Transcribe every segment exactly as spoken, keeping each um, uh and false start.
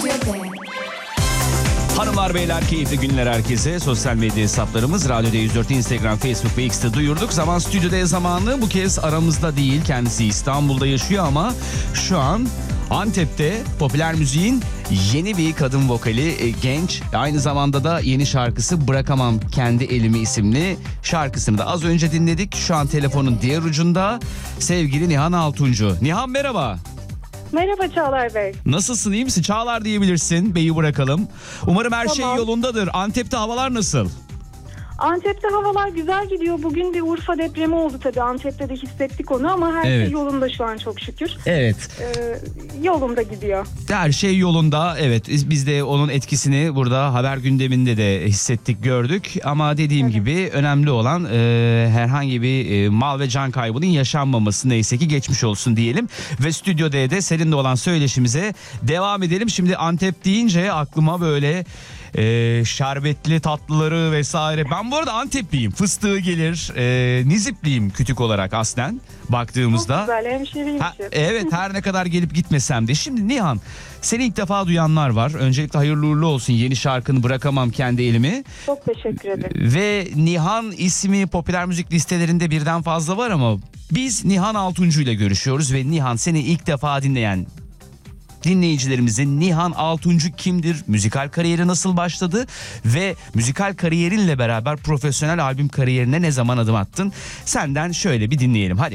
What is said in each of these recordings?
Hanımlar beyler, keyifli günler herkese. Sosyal medya hesaplarımız Radyo D yüz dört, Instagram, Facebook ve X'te duyurduk. Zaman Stüdyo'da zamanı bu kez aramızda değil. Kendisi İstanbul'da yaşıyor ama şu an Antep'te popüler müziğin yeni bir kadın vokali, e, genç. Aynı zamanda da yeni şarkısı Bırakamam Kendi Elimi isimli şarkısını da az önce dinledik. Şu an telefonun diğer ucunda sevgili Nihan Altuncu. Nihan merhaba. Merhaba Çağlar Bey. Nasılsın, iyi misin? Çağlar diyebilirsin, beyi bırakalım. Umarım her Tamam. şey yolundadır. Antep'te havalar nasıl? Antep'te havalar güzel gidiyor. Bugün bir Urfa depremi oldu tabii. Antep'te de hissettik onu ama her Evet. şey yolunda şu an çok şükür. Evet. Ee, yolunda gidiyor. Her şey yolunda. Evet, biz de onun etkisini burada haber gündeminde de hissettik, gördük. Ama dediğim Evet. gibi önemli olan e, herhangi bir e, mal ve can kaybının yaşanmaması, neyse ki geçmiş olsun diyelim. Ve Stüdyo D'de seninle olan söyleşimize devam edelim. Şimdi Antep deyince aklıma böyle e, şerbetli tatlıları vesaire. Ben bu arada Antepliyim. Fıstığı gelir. E, Nizipliyim kütük olarak aslen baktığımızda. Çok güzel, hemşireymişim. Ha, evet, her ne kadar gelip gitmesem de. Şimdi Nihan, seni ilk defa duyanlar var. Öncelikle hayırlı uğurlu olsun yeni şarkını Bırakamam Kendi Elimi. Çok teşekkür ederim. Ve Nihan ismi popüler müzik listelerinde birden fazla var ama biz Nihan Altuncu ile görüşüyoruz ve Nihan, seni ilk defa dinleyen dinleyicilerimizin Nihan Altuncu kimdir? Müzikal kariyeri nasıl başladı? Ve müzikal kariyerinle beraber profesyonel albüm kariyerine ne zaman adım attın? Senden şöyle bir dinleyelim hadi.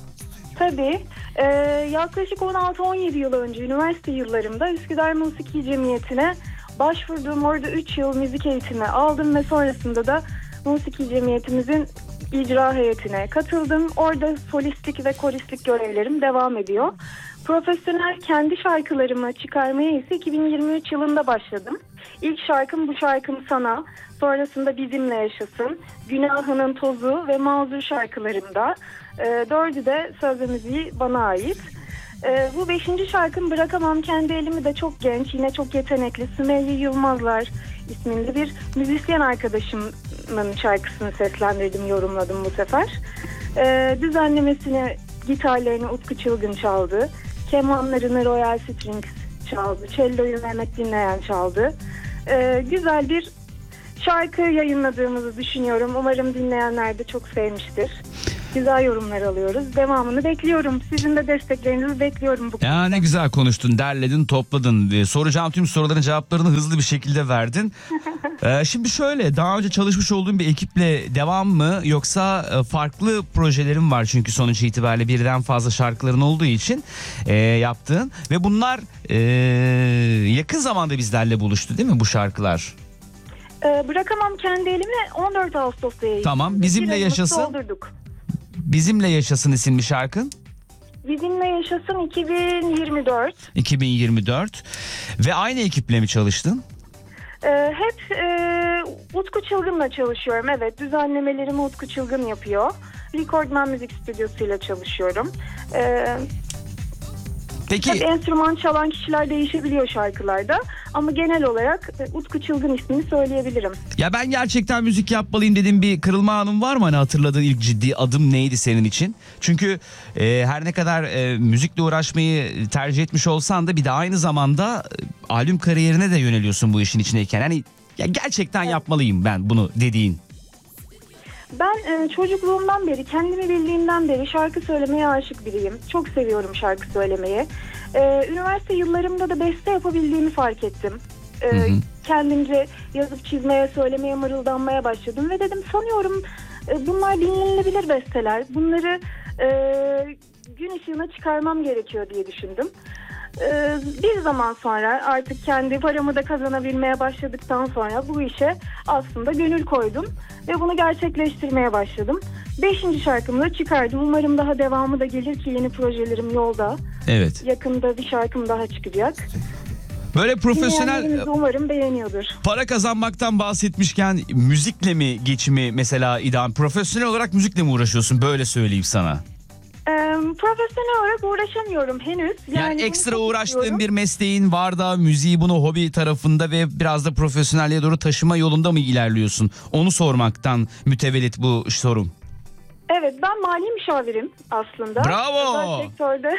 Tabii. Ee, yaklaşık on altı on yedi yıl önce üniversite yıllarımda Üsküdar Musiki Cemiyeti'ne başvurduğum, orada üç yıl müzik eğitimi aldım ve sonrasında da Musiki Cemiyetimizin icra heyetine katıldım. Orada solistlik ve koristlik görevlerim devam ediyor. Profesyonel kendi şarkılarımı çıkarmaya ise iki bin yirmi üç yılında başladım. İlk şarkım Bu Şarkım Sana, sonrasında Bizimle Yaşasın, Günahının Tozu ve Mazur şarkılarımda. E, dördü de söz ve müziği bana ait. E, bu beşinci şarkım Bırakamam Kendi Elimi de çok genç, yine çok yetenekli Sümeyye Yılmazlar isminde bir müzisyen arkadaşımın şarkısını seslendirdim, yorumladım bu sefer. E, düzenlemesini, gitarlarını Utku Çılgın çaldı. Kemanlarını Royal Strings çaldı. Cello'yu Mehmet Dinleyen çaldı. Ee, güzel bir şarkı yayınladığımızı düşünüyorum. Umarım dinleyenler de çok sevmiştir. Güzel yorumlar alıyoruz. Devamını bekliyorum. Sizin de desteklerinizi bekliyorum. Bu Ya ne güzel konuştun, derledin, topladın. Ee, soracağım tüm soruların cevaplarını hızlı bir şekilde verdin. ee, şimdi şöyle, daha önce çalışmış olduğun bir ekiple devam mı, yoksa e, farklı projelerin var çünkü sonuç itibariyle birden fazla şarkıların olduğu için e, yaptığın ve bunlar e, yakın zamanda bizlerle buluştu değil mi bu şarkılar? Ee, Bırakamam Kendi Elimi on dört Ağustos'ta yayınlandı. Tamam, Bizimle Bir ayımızı Yaşasın. doldurduk. Bizimle Yaşasın isimli şarkın. Bizimle Yaşasın iki bin yirmi dört. iki bin yirmi dört ve aynı ekiple mi çalıştın? Ee, hep e, Utku Çılgın'la çalışıyorum. Evet, düzenlemelerimi Utku Çılgın yapıyor. Recordman Müzik Stüdyosu'yla çalışıyorum. Ee, Peki. Tabii enstrüman çalan kişiler değişebiliyor şarkılarda. Ama genel olarak e, Utku Çılgın ismini söyleyebilirim. Ya ben gerçekten müzik yapmalıyım dediğin bir kırılma anın var mı? Hani hatırladığın ilk ciddi adım neydi senin için? Çünkü e, her ne kadar e, müzikle uğraşmayı tercih etmiş olsan da bir de aynı zamanda e, albüm kariyerine de yöneliyorsun bu işin içindeyken. Hani ya gerçekten Evet. yapmalıyım ben bunu dediğin. Ben e, çocukluğumdan beri, kendimi bildiğimden beri şarkı söylemeye aşık biriyim. Çok seviyorum şarkı söylemeyi. E, üniversite yıllarımda da beste yapabildiğimi fark ettim. E, Hı hı. Kendimce yazıp çizmeye, söylemeye, mırıldanmaya başladım. Ve dedim sanıyorum e, bunlar dinlenilebilir besteler. Bunları e, gün ışığına çıkarmam gerekiyor diye düşündüm. Ee, bir zaman sonra artık kendi paramı da kazanabilmeye başladıktan sonra bu işe aslında gönül koydum ve bunu gerçekleştirmeye başladım. Beşinci şarkımı da çıkardım. Umarım daha devamı da gelir ki yeni projelerim yolda. Evet. Yakında bir şarkım daha çıkacak. Böyle profesyonel Dinleyenlerimiz de umarım beğeniyordur. para kazanmaktan bahsetmişken müzikle mi geçimi mesela idam? Profesyonel olarak müzikle mi uğraşıyorsun? Böyle söyleyeyim sana. Ee, profesyonel olarak uğraşamıyorum henüz. Yani, Yani bunu ekstra çok uğraştığın istiyorum. bir mesleğin var da müziği bunu hobi tarafında ve biraz da profesyonelliğe doğru taşıma yolunda mı ilerliyorsun? Onu sormaktan mütevellit bu sorum. Evet, ben mali müşavirim aslında. Bravo. Özel sektörde.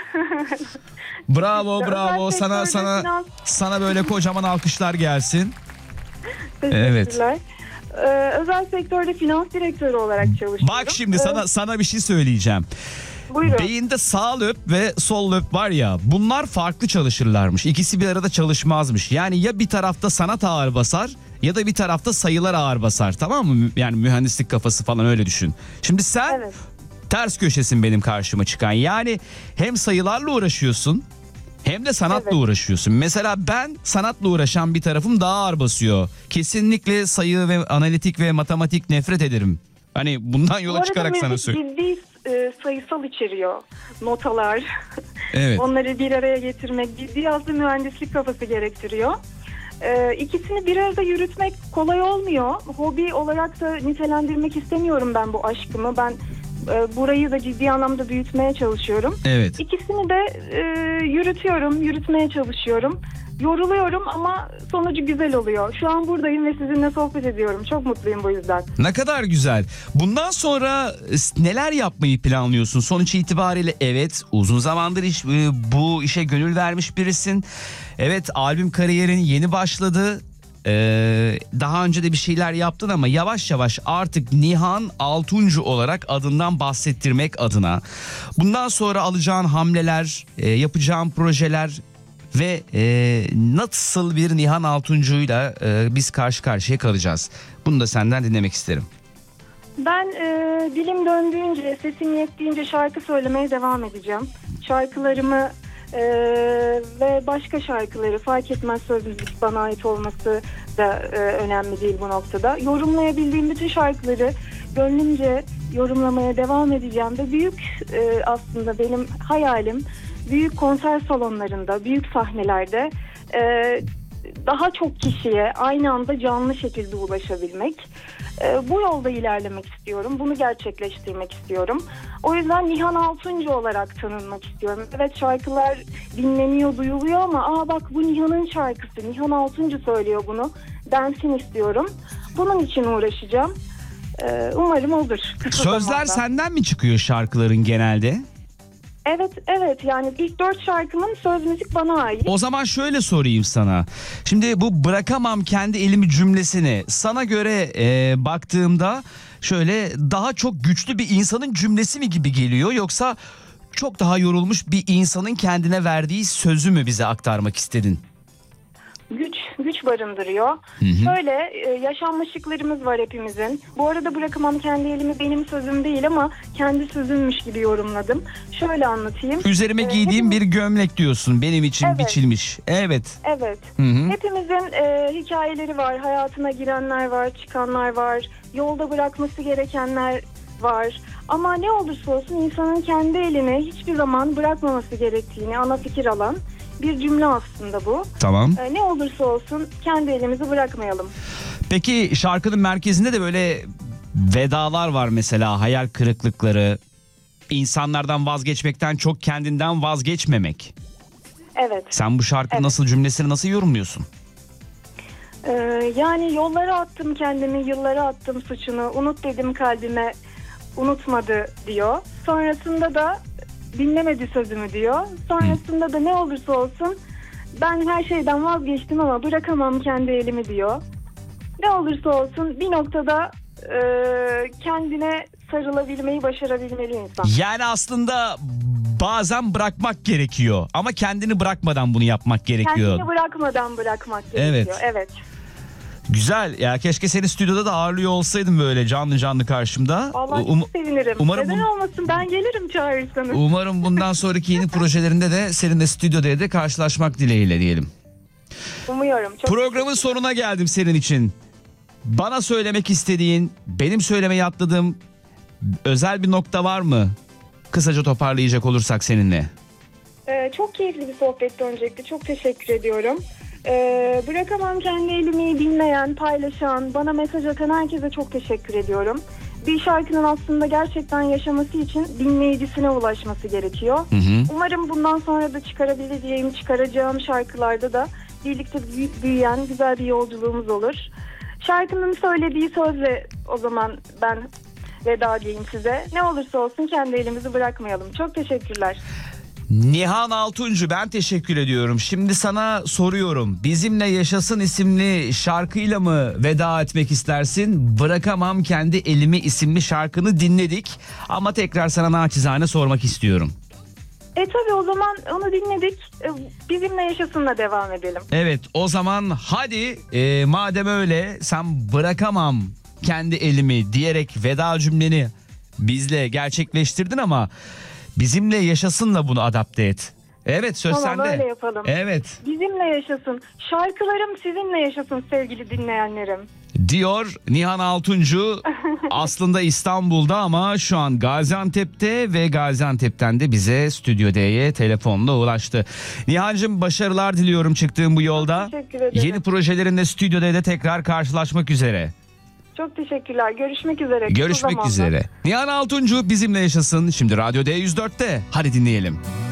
Bravo, Özel bravo. Sana sektörde sana finans- sana böyle kocaman alkışlar gelsin. Teşekkürler. Ee, özel sektörde finans direktörü olarak çalışıyorum. Bak şimdi Ee, sana sana bir şey söyleyeceğim. Buyurun. Beyinde sağ löp ve sol löp var ya, bunlar farklı çalışırlarmış. İkisi bir arada çalışmazmış. Yani ya bir tarafta sanat ağır basar ya da bir tarafta sayılar ağır basar, tamam mı? Yani mühendislik kafası falan, öyle düşün. Şimdi sen Evet. ters köşesin benim karşıma çıkan. Yani hem sayılarla uğraşıyorsun hem de sanatla Evet. uğraşıyorsun. Mesela ben sanatla uğraşan bir tarafım daha ağır basıyor. Kesinlikle sayı ve analitik ve matematik nefret ederim. Hani bundan Bu yola arada çıkarak sana müzik söylüyorum. ciddi e, sayısal içeriyor. Notalar. Evet. Onları bir araya getirmek ciddi aslında mühendislik kafası gerektiriyor. Ee, ikisini bir arada yürütmek kolay olmuyor. Hobi olarak da nitelendirmek istemiyorum ben bu aşkımı. Ben e, burayı da ciddi anlamda büyütmeye çalışıyorum. Evet. İkisini de e, yürütüyorum, yürütmeye çalışıyorum. Yoruluyorum ama sonucu güzel oluyor. Şu an buradayım ve sizinle sohbet ediyorum. Çok mutluyum bu yüzden. Ne kadar güzel. Bundan sonra neler yapmayı planlıyorsun? Sonuç itibariyle evet, uzun zamandır iş, bu işe gönül vermiş birisin. Evet, albüm kariyerin yeni başladı. Ee, daha önce de bir şeyler yaptın ama yavaş yavaş artık Nihan Altuncu olarak adından bahsettirmek adına bundan sonra alacağın hamleler, e, yapacağın projeler ve e, nasıl bir Nihan Altuncu'yla e, biz karşı karşıya kalacağız? Bunu da senden dinlemek isterim. Ben e, dilim döndüğünce, sesim yettiğince şarkı söylemeye devam edeceğim. Şarkılarımı e, ve başka şarkıları, fark etmez söz müzik bana ait olması da e, önemli değil bu noktada. Yorumlayabildiğim bütün şarkıları gönlümce yorumlamaya devam edeceğim ve büyük e, aslında benim hayalim büyük konser salonlarında, büyük sahnelerde e, daha çok kişiye aynı anda canlı şekilde ulaşabilmek. E, bu yolda ilerlemek istiyorum. Bunu gerçekleştirmek istiyorum. O yüzden Nihan Altuncu olarak tanınmak istiyorum. Evet, şarkılar dinleniyor, duyuluyor ama aa bak bu Nihan'ın şarkısı, Nihan Altuncu söylüyor bunu densin istiyorum. Bunun için uğraşacağım. E, umarım olur. Kısa Sözler zamanda. senden mi çıkıyor şarkıların genelde? Evet, evet. Yani ilk dört şarkımın söz müzik bana ait. O zaman şöyle sorayım sana. Şimdi bu bırakamam kendi elimi cümlesini sana göre e, baktığımda şöyle daha çok güçlü bir insanın cümlesi mi gibi geliyor, yoksa çok daha yorulmuş bir insanın kendine verdiği sözü mü bize aktarmak istedin? Güç, güç barındırıyor. Hı hı. Şöyle e, yaşanmışlıklarımız var hepimizin. Bu arada bırakamam kendi elimi benim sözüm değil ama kendi sözümmüş gibi yorumladım. Şöyle anlatayım. Üzerime Ee, giydiğim hepimiz- bir gömlek diyorsun, benim için Evet. biçilmiş. Evet. Evet. Hı hı. Hepimizin e, hikayeleri var. Hayatına girenler var, çıkanlar var. Yolda bırakması gerekenler var. Ama ne olursa olsun insanın kendi elini hiçbir zaman bırakmaması gerektiğini ana fikir alan bir cümle aslında bu. Tamam. E, ne olursa olsun kendi elimizi bırakmayalım. Peki şarkının merkezinde de böyle vedalar var mesela, hayal kırıklıkları, insanlardan vazgeçmekten çok kendinden vazgeçmemek. Evet. Sen bu şarkı Evet. nasıl, cümlesini nasıl yorumluyorsun? Ee, yani yollara attım kendimi, yıllara attım suçunu. Unut dedim kalbime, unutmadı diyor. Sonrasında da dinlemedi sözümü diyor. Sonrasında da ne olursa olsun ben her şeyden vazgeçtim ama bırakamam kendi elimi diyor. Ne olursa olsun bir noktada e, kendine sarılabilmeyi başarabilmeli insan. Yani aslında bazen bırakmak gerekiyor ama kendini bırakmadan bunu yapmak gerekiyor. Kendini bırakmadan bırakmak Evet. gerekiyor. Evet. Güzel ya, keşke seni stüdyoda da ağırlıyor olsaydım böyle canlı canlı karşımda. Vallahi Um- çok sevinirim. umarım Neden bu- olmasın, ben gelirim çağırırsanız. Umarım bundan sonraki yeni projelerinde de seninle stüdyoda da karşılaşmak dileğiyle diyelim. Umuyorum. Çok Programın sonuna geldim senin için. Bana söylemek istediğin, benim söylemeyi atladığım özel bir nokta var mı? Kısaca toparlayacak olursak seninle. Ee, çok keyifli bir sohbetti öncelikle. Çok teşekkür ediyorum. Ee, bırakamam kendi elimi dinleyen, paylaşan, bana mesaj atan herkese çok teşekkür ediyorum. Bir şarkının aslında gerçekten yaşaması için dinleyicisine ulaşması gerekiyor. Hı hı. Umarım bundan sonra da çıkarabileceğim, çıkaracağım şarkılarda da birlikte büyük büyüyen güzel bir yolculuğumuz olur. Şarkının söylediği sözle o zaman ben veda diyeyim size. Ne olursa olsun kendi elimizi bırakmayalım. Çok teşekkürler. Nihan Altuncu, ben teşekkür ediyorum. Şimdi sana soruyorum. Bizimle Yaşasın isimli şarkıyla mı veda etmek istersin? Bırakamam kendi elimi isimli şarkını dinledik. Ama tekrar sana naçizane sormak istiyorum. E tabi o zaman onu dinledik. E, Bizimle Yaşasın'la devam edelim. Evet, o zaman hadi e, madem öyle sen bırakamam kendi elimi diyerek veda cümleni bizle gerçekleştirdin ama bizimle yaşasınla bunu adapte et. Evet, söz Tamam, sende. öyle yapalım. Evet. Bizimle yaşasın. Şarkılarım sizinle yaşasın sevgili dinleyenlerim. Diyor Nihan Altuncu. Aslında İstanbul'da ama şu an Gaziantep'te ve Gaziantep'ten de bize Stüdyo D'ye telefonla ulaştı. Nihan'cığım, başarılar diliyorum çıktığın bu yolda. Teşekkür ederim. Yeni projelerinde Stüdyo D'de tekrar karşılaşmak üzere. Çok teşekkürler. Görüşmek üzere. Görüşmek üzere. Nihan Altuncu bizimle yaşasın. Şimdi Radyo D yüz dört'te. Hadi dinleyelim.